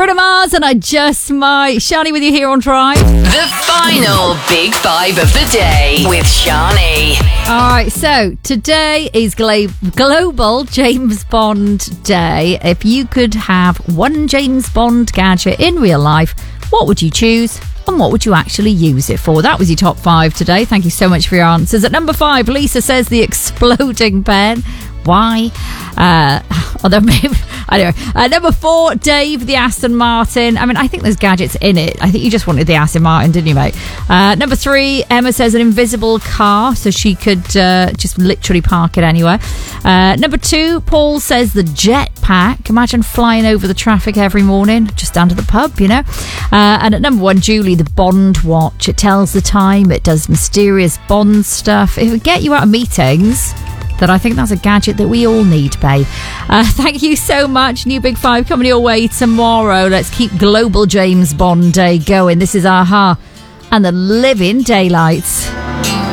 Bruno Mars and I Just Might. Shani with you here on Drive. The final Big Five of the day with Shani. All right, so today is Global James Bond Day. If you could have one James Bond gadget in real life, what would you choose? And what would you actually use it for? That was your top five today. Thank you so much for your answers. At number 5, Lisa says the exploding pen. Why? Although maybe, anyway. Number 4, Dave, the Aston Martin. I mean, I think there's gadgets in it. I think you just wanted the Aston Martin, didn't you, mate? Number 3, Emma says an invisible car, so she could just literally park it anywhere. Number 2, Paul says the jetpack. Imagine flying over the traffic every morning, just down to the pub, you know? And at number 1, Julie, the Bond watch. It tells the time. It does mysterious Bond stuff. It would get you out of meetings. That I think that's a gadget that we all need, babe. Thank you so much. New Big Five coming your way tomorrow. Let's keep Global James Bond Day going. This is Aha and the Living Daylights.